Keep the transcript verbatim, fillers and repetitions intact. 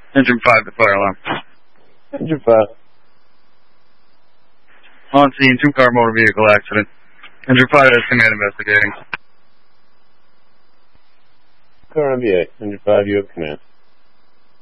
Engine five to fire alarm. Engine five. On scene, two-car motor vehicle accident. Engine five has command investigating. Car M B A. Engine five, you have command.